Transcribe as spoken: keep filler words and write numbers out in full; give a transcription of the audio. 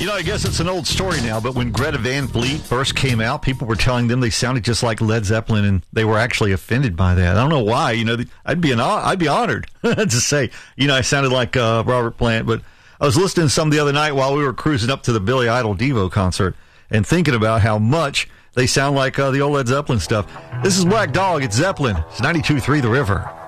You know, I guess it's an old story now, but when Greta Van Fleet first came out, people were telling them they sounded just like Led Zeppelin, and they were actually offended by that. I don't know why. You know, I'd be an I'd be honored to say, you know, I sounded like uh, Robert Plant. But I was listening to some the other night while we were cruising up to the Billy Idol Devo concert and thinking about how much they sound like uh, the old Led Zeppelin stuff. This is Black Dog. It's Zeppelin. It's ninety-two point three The River.